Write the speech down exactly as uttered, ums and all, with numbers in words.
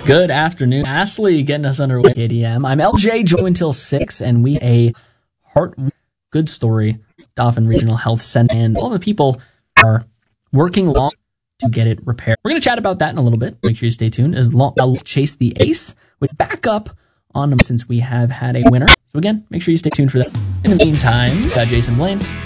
Good afternoon. Ashley getting us underway at A D M. I'm L J, joined until six, and we a heart good story, Dauphin Regional Health Center, and all the people are working long to get it repaired. We're going to chat about that in a little bit. Make sure you stay tuned. As long as Chase the Ace with backup on them since we have had a winner. So again, make sure you stay tuned for that. In the meantime, got Jason Blaine